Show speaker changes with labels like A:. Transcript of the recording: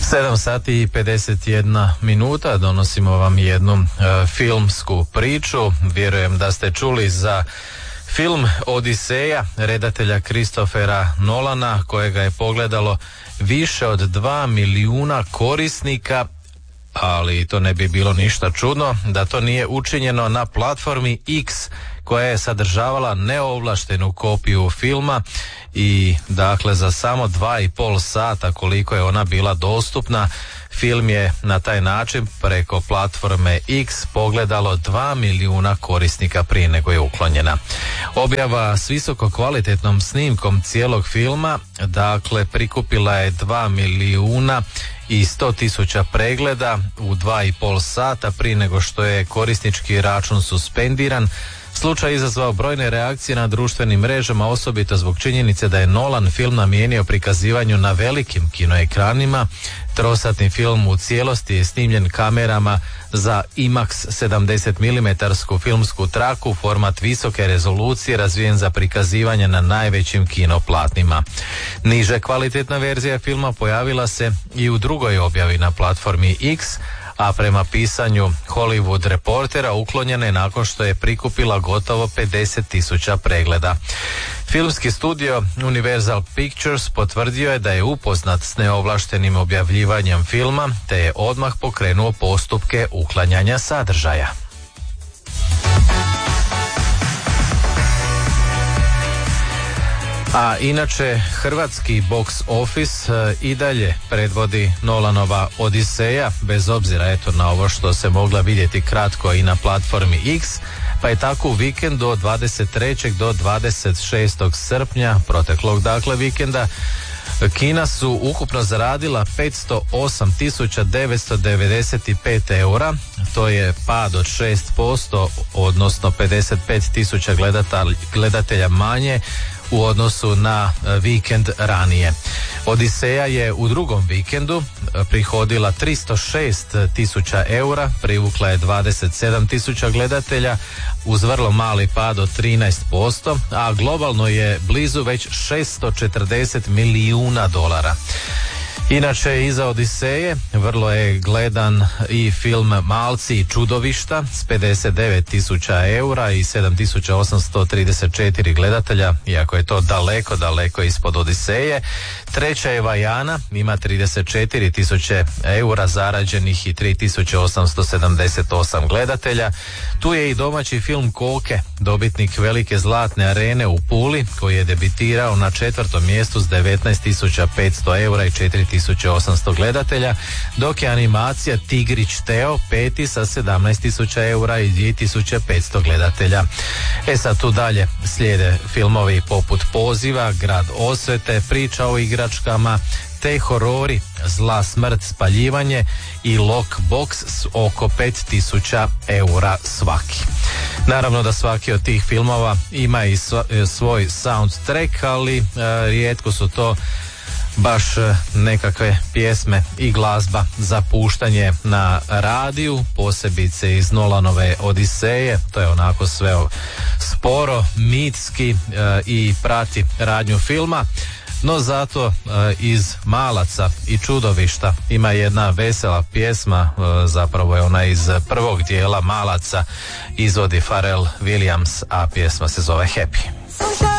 A: 7 sati i 51 minuta, donosimo vam jednu filmsku priču. Vjerujem da ste čuli za film Odiseja redatelja Christophera Nolana, kojega je pogledalo više od 2 milijuna korisnika, ali to ne bi bilo ništa čudno da to nije učinjeno na platformi X, koja je sadržavala neovlaštenu kopiju filma i dakle za samo 2,5 sata koliko je ona bila dostupna, film je na taj način preko platforme X pogledalo 2 milijuna korisnika prije nego je uklonjena. Objava s visoko kvalitetnom snimkom cijelog filma dakle prikupila je 2 milijuna i 100.000 pregleda u 2,5 sata prije nego što je korisnički račun suspendiran. Slučaj izazvao brojne reakcije na društvenim mrežama, osobito zbog činjenice da je Nolan film namijenio prikazivanju na velikim kinoekranima. Trosatni film u cijelosti je snimljen kamerama za IMAX 70 mm filmsku traku, format visoke rezolucije razvijen za prikazivanje na najvećim kinoplatnima. Niže kvalitetna verzija filma pojavila se i u drugoj objavi na platformi X, a prema pisanju Hollywood Reportera uklonjena je nakon što je prikupila gotovo 50.000 pregleda. Filmski studio Universal Pictures potvrdio je da je upoznat s neovlaštenim objavljivanjem filma, te je odmah pokrenuo postupke uklanjanja sadržaja. A inače, hrvatski box office i dalje predvodi Nolanova Odiseja, bez obzira na ovo što se mogla vidjeti kratko i na platformi X, pa je tako u vikendu od 23. do 26. srpnja proteklog dakle vikenda kina su ukupno zaradila 508.995 eura, to je pad od 6%, odnosno 55.000 gledatelja manje u odnosu na vikend ranije. Odiseja je u drugom vikendu prihodila 306.000 eura, privukla je 27.000 gledatelja uz vrlo mali pad od 13%, a globalno je blizu već 640 milijuna dolara. Inače, iza Odiseje vrlo je gledan i film Malci i čudovišta s 59.000 eura i 7.834 gledatelja, iako je to daleko ispod Odiseje. Treća je Vajana, ima 34.000 eura zarađenih i 3.878 gledatelja. Tu je i domaći film Koke, dobitnik velike zlatne arene u Puli, koji je debitirao na 4. mjestu s 19.500 eura i 4.800 gledatelja, dok je animacija Tigrić Teo 5. sa 17.000 eura i 2.500 gledatelja. Sad tu dalje slijede filmovi poput Poziva, Grad osvete, Priča o igračkama, te horori Zla smrt, Spaljivanje i Lockbox s oko 5.000 eura svaki. Naravno da svaki od tih filmova ima i svoj soundtrack, ali rijetko su to baš nekakve pjesme i glazba za puštanje na radiju, posebice iz Nolanove Odiseje. To je onako sve sporo, mitski i prati radnju filma. No zato iz Malaca i čudovišta ima jedna vesela pjesma, zapravo je ona iz prvog dijela Malaca, izvodi Pharrell Williams, a pjesma se zove Happy.